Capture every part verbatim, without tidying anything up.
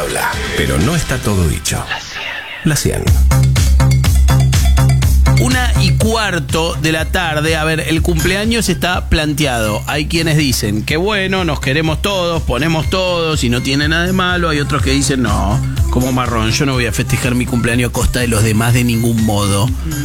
habla, pero no está todo dicho. La cien. Una y cuarto de la tarde. A ver, el cumpleaños está planteado. Hay quienes dicen que bueno, nos queremos todos, ponemos todos y no tiene nada de malo. Hay otros que dicen no, como marrón, yo no voy a festejar mi cumpleaños a costa de los demás de ningún modo.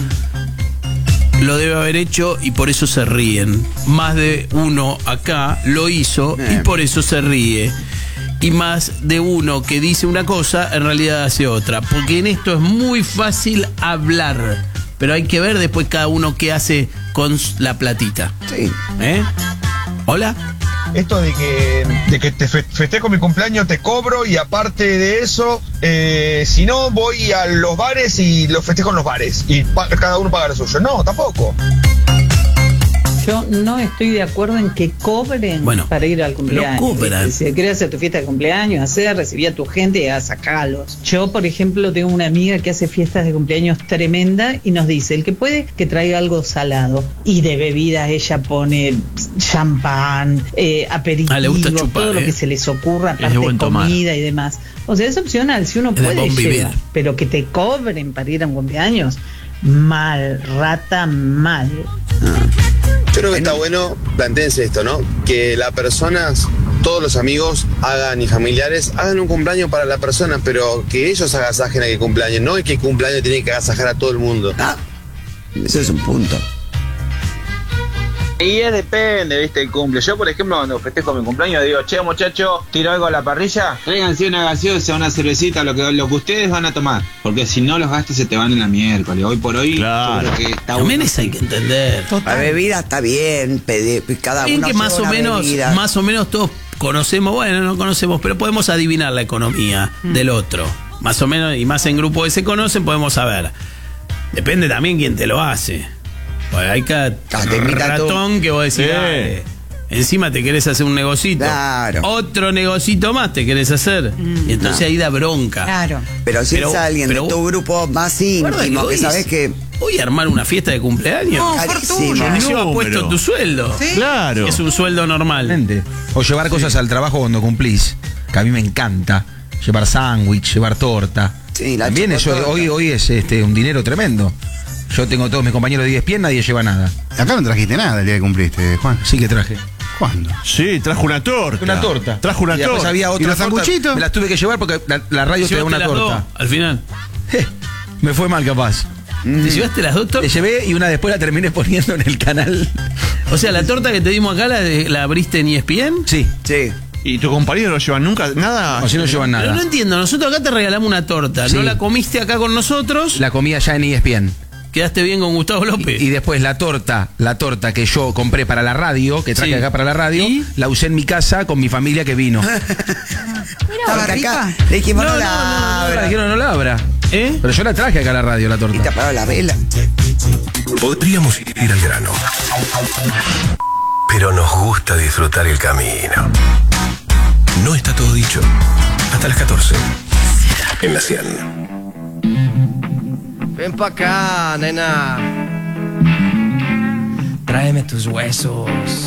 Lo debe haber hecho y por eso se ríen. Más de uno acá lo hizo y por eso se ríe. Y más de uno que dice una cosa en realidad hace otra. Porque en esto es muy fácil hablar, pero hay que ver después cada uno qué hace con la platita. Sí. ¿Eh? ¿Hola? Esto de que, de que te festejo mi cumpleaños, te cobro y aparte de eso, eh, si no voy a los bares y los festejo en los bares y pa- cada uno paga lo suyo. No, tampoco. Yo no estoy de acuerdo en que cobren bueno, para ir al cumpleaños. Lo cobran. Si quieres hacer tu fiesta de cumpleaños, hacer, recibir a tu gente y a sacarlos. Yo, por ejemplo, tengo una amiga que hace fiestas de cumpleaños tremenda y nos dice, el que puede, que traiga algo salado. Y de bebidas ella pone champán, eh, aperitivo, ah, le gusta chupar, todo eh. lo que se les ocurra, Es de aparte buen tomar. comida y demás. O sea, es opcional, si uno Es de puede buen vivir. llevar, pero que te cobren para ir a un cumpleaños, mal, rata, mal. Yo creo que está bueno, plantéense esto, ¿no? Que las personas, todos los amigos hagan y familiares, hagan un cumpleaños para la persona, pero que ellos agasajen a que cumpleaños, no es que el cumpleaños tiene que agasajar a todo el mundo. Ah, ese es un punto. Y es depende, viste, el cumple. Yo, por ejemplo, cuando festejo mi cumpleaños, digo, che, muchacho, tiro algo a la parrilla. Tráiganse una gaseosa, una cervecita, lo que, lo que ustedes van a tomar. Porque si no, los gastos se te van en la miércoles. Hoy por hoy, Claro. yo creo que está También bueno. eso hay que entender. La bebida está bien, pede, cada Bien uno que más lleva o una menos, bebida. más o menos todos conocemos, bueno, no conocemos, pero podemos adivinar la economía mm. del otro. Más o menos, y más en grupos que se conocen, podemos saber. Depende también quién te lo hace. Pues hay cada Ah, te invita ratón tú. que vos decís, Sí. dale, encima te querés hacer un negocito. Claro. Otro negocito más te querés hacer. Mm, y entonces no. ahí da bronca. Claro. Pero si Pero- es alguien pero- de tu grupo más Guarda íntimo, que hoy sabes es- que... Voy a armar una fiesta de cumpleaños. No, Carísimo. fortuna. Lleva número. puesto tu sueldo. ¿Sí? Claro. Es un sueldo normal. Gente. O llevar cosas al trabajo cuando cumplís, que a mí me encanta. Llevar sándwich, llevar torta. Sí, la También eso, chocotorta. hoy, hoy es este un dinero tremendo. Yo tengo todos mis compañeros de diez pies, nadie lleva nada. Acá no trajiste nada el día que cumpliste, Juan. Sí que traje. ¿Cuándo? Sí, trajo una torta. Una torta. Trajo una y después torta. había ¿Y otra los torta, sanguchitos? me las tuve que llevar porque la, la radio te da ¿Llevaste una las torta. dos al final? Eh, me fue mal capaz. ¿Te llevaste las dos Le tortas? llevé y una después la terminé poniendo en el canal. O sea, la torta que te dimos acá, ¿la, de- la abriste en E S P N? Sí. Sí. ¿Y tus compañeros no llevan nunca nada? O si no llevan Pero nada. no entiendo, nosotros acá te regalamos una torta. Sí. ¿No la comiste acá con nosotros? La comía ya en E S P N. ¿Quedaste bien con Gustavo López? Y, y después la torta, la torta que yo compré para la radio, que traje Sí. acá para la radio, ¿Y? la usé en mi casa con mi familia que vino. Estaba Porque acá rica. le dijimos No, no, no, la no, no, La abra. dijeron no la abra. ¿Eh? Pero yo la traje acá a la radio, la Y te torta. apagó la vela. Podríamos ir al grano, pero nos gusta disfrutar el camino. No está todo dicho. Hasta las catorce. En la cien. Ven pa' acá, nena. Tráeme tus huesos.